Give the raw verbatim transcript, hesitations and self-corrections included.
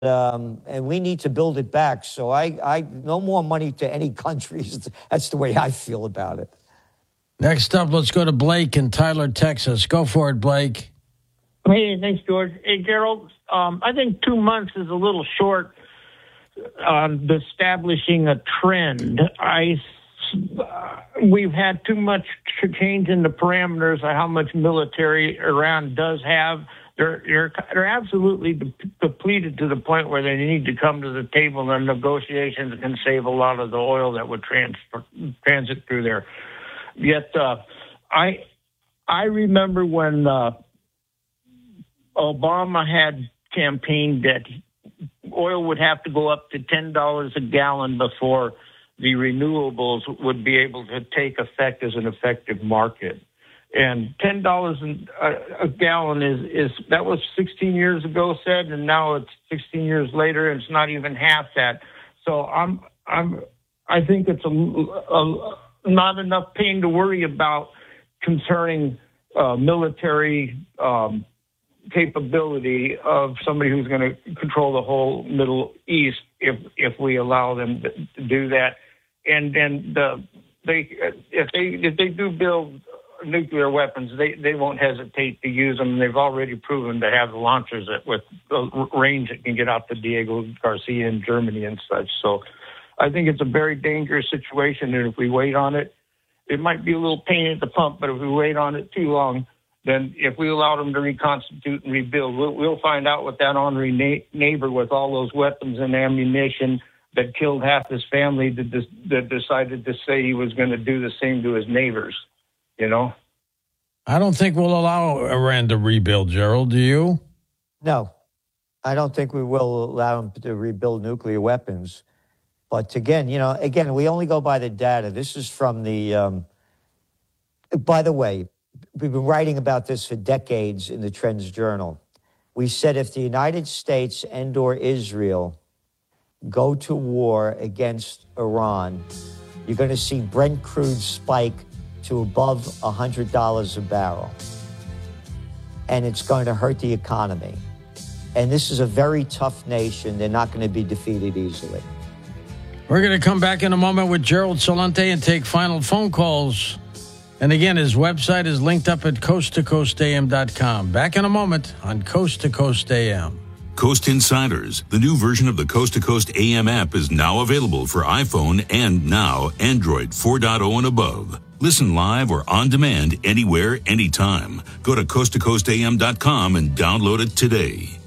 Um, and we need to build it back. So I, I, no more money to any countries. That's the way I feel about it. Next up, let's go to Blake in Tyler, Texas. Go for it, Blake. Hey, thanks, George. Hey, Gerald, um, I think two months is a little short on establishing a trend. I, uh, we've had too much change in the parameters of how much military Iran does have. They're, they're, they're absolutely de- depleted to the point where they need to come to the table and negotiations can save a lot of the oil that would transfer, transit through there. Yet, uh, I I remember when uh, Obama had campaigned that oil would have to go up to ten dollars a gallon before the renewables would be able to take effect as an effective market. And ten dollars a, a gallon is, is, that was sixteen years ago said, and now it's sixteen years later, and it's not even half that. So I'm, I'm, I think it's a, a not enough pain to worry about concerning uh, military um, capability of somebody who's going to control the whole Middle East if, if we allow them to do that. And then the, they, if they, if they do build nuclear weapons, they, they won't hesitate to use them. They've already proven to have launchers that with the range that can get out to Diego Garcia in Germany and such. So I think it's a very dangerous situation, and if we wait on it, it might be a little pain at the pump, but if we wait on it too long, then if we allow them to reconstitute and rebuild, we'll, we'll find out what that ornery na- neighbor with all those weapons and ammunition that killed half his family that, that decided to say he was going to do the same to his neighbors. You know, I don't think we'll allow Iran to rebuild, Gerald. Do you? No, I don't think we will allow them to rebuild nuclear weapons. But again, you know, again, we only go by the data. This is from the, um, by the way, we've been writing about this for decades in the Trends Journal. We said if the United States and or Israel go to war against Iran, you're going to see Brent crude spike to above one hundred dollars a barrel. And it's going to hurt the economy. And this is a very tough nation. They're not going to be defeated easily. We're going to come back in a moment with Gerald Celente and take final phone calls. And again, his website is linked up at coast to coast a m dot com. Back in a moment on Coast to Coast A M. Coast Insiders, the new version of the Coast to Coast A M app, is now available for iPhone and now Android four point oh and above. Listen live or on demand anywhere, anytime. Go to coast to coast a m dot com and download it today.